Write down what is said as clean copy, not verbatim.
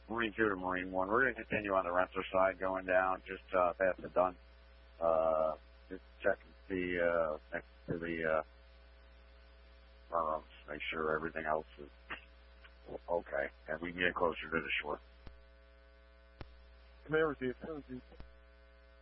Marine 2 to Marine 1. We're going to continue on the Rensselaer side, going down just past the Dun. Just checking the next to the rooms, make sure everything else is okay, and we can get closer to the shore. Commander, as soon as you